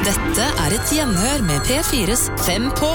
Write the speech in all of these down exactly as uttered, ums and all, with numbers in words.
Dette er et gjenhør med P fires Fem på.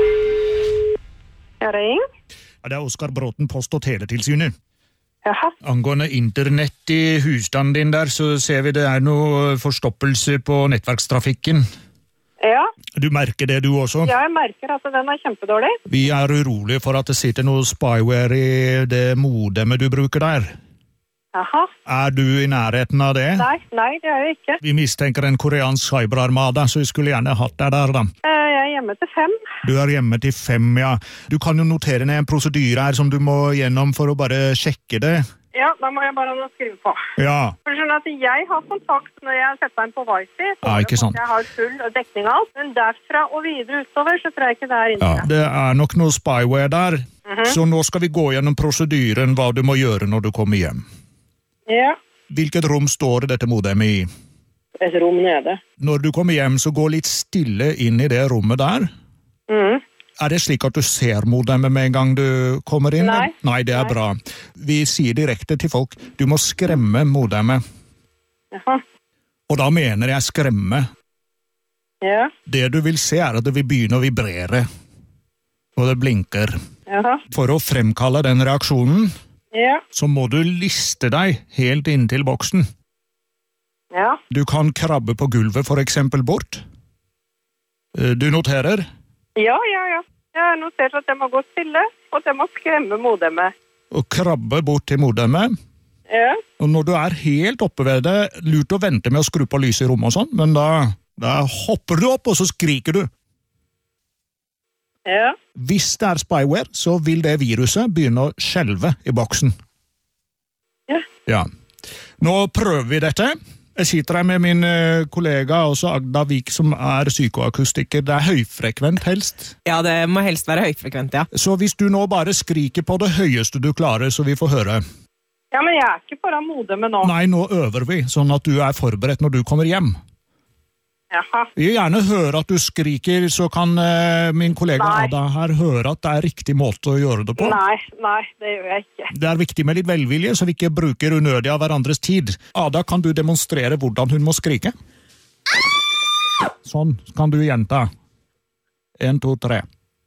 Ja, ring. Ja, det er Oskar Bråten, Post- og teletilsynet. Jaha. Angående internett i husstanden din der, så ser vi det er noe forstoppelse på nettverkstrafikken. Ja. Du merker det du også? Ja, jeg merker at den er kjempedårlig. Vi er urolige for at det sitter noe spyware i det modemet du bruker der. Jaha. Er du i nærheten av det? Nei, nei, det er jeg ikke. Vi mistenker en koreansk cyberarmada, så vi skulle gjerne hatt deg der da. Eh, Jeg er hjemme til fem. Du er hjemme til fem, ja. Du kan jo notere ned en prosedyre her som du må gjennom for å bare sjekke det. Ja, da må jeg bare ha noe å skrive på. Ja. For skjønner at jeg har kontakt når jeg setter den på Wi-Fi. Så Ja, ikke sant. Jeg har full dekning av alt. Men derfra og videre utover, så tror jeg ikke det er inne. Ja, det er nok noe spyware der. Så nå skal vi gå gjennom prosedyren hva du må gjøre når du kommer hjem. Ja. Hvilket rom står dette modemet i? Et rom nede. Når du kommer hjem, så gå litt stille inn i det rommet der. Mhm. Er det slik at du ser modemet med en gang du kommer inn? Nei. Nei, det er Nei. bra. Vi sier direkte til folk, du må skremme modemet. Jaha. Og da mener jeg skremme. Ja. Det du vil se er at det vil begynne å vibrere. Og det blinker. Jaha. For å fremkalle den reaksjonen, Ja. så må du liste deg helt inntil boksen. Ja. Du kan krabbe på gulvet for eksempel bort. Eh, Du noterer? Ja, ja, ja. Jeg har notert at jeg må gå stille, og at jeg må skremme modemet. Og krabbe bort til modemet. Ja. Og når du er helt oppe ved det, lurt å vente med å skru på lyset i rommet og sånn, men da, da hopper du opp, og så skriker du. Ja. Hvis det er spyware, så vil det viruset begynne å skjelve i boksen. Ja. Ja. Nå prøver vi dette. Jeg sitter her med min eh, kollega, også Agda Vik, som er psykoakustiker. Det er høyfrekvent helst. Ja, det må helst være høyfrekvent, ja. Så hvis du nå bare skriker på det høyeste du klarer, så vi får høre. Ja, men jeg er ikke foran modemet nå. Nei, nå øver vi, sånn at du er forberedt når du kommer hjem. Jaha. Vi vil gjerne høre at du skriker, så kan eh, min kollega Nei. Ada her høre at det er riktig måte å gjøre det på. Nei, nei, det gjør jeg ikke. Det er viktig med litt velvilje, så vi ikke bruker unødig av hverandres tid. Ada, kan du demonstrere hvordan hun må skrike? Sånn, kan du gjenta. En, to, tre.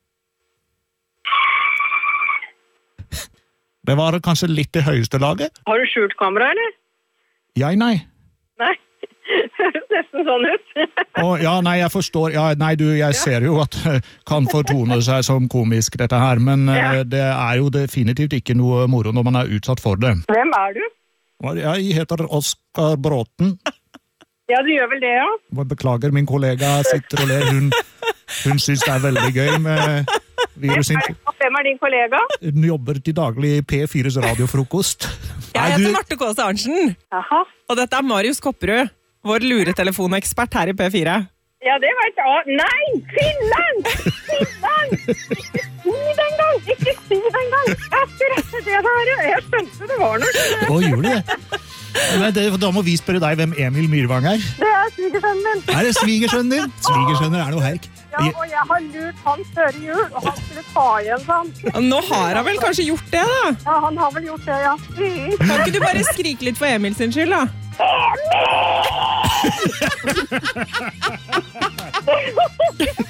Det var kanskje litt det høyeste laget? Har du skjult kamera, eller? Jeg, nei. Nei. Høres nesten sånn ut. Å, ja, nei, jeg forstår. Ja, nei, du, jeg ser jo at det kan fortone seg som komisk dette her, men eh, Ja. det er jo definitivt ikke noe moro når man er utsatt for det. Hvem er du? Jeg heter Oskar Bråten. Ja, du gjør vel det, ja? Beklager, min kollega sitter og ler. Hun, hun synes det er veldig gøy med virusinfo. Hvem er din kollega? Hun jobber til daglig i P fires radiofrokost. Jeg Er heter du- Marte Kaase Arntzen, Jaha. og dette er Marius Kopperud, vår luretelefonekspert her i P fire. Ja, det vet jeg. Nei, fillen! Fillen! Ikke si det engang! Ikke si det engang! Jeg skulle rette det der. Jeg skjønte det var noe. Å, gjorde du det? Men det? Da må vi spørre deg hvem Emil Myrvang er. Det er svigersønnen min. Er det svigersønnen din? Svigersønner er noe herk. Ja, og jeg har lurt han før jul, og han skulle ta igjen sånn. Nå har han vel kanskje gjort det, da? Ja, han har vel gjort det, ja. Mm. Kan ikke du bare skrike litt for Emil sin skyld, da? Emil!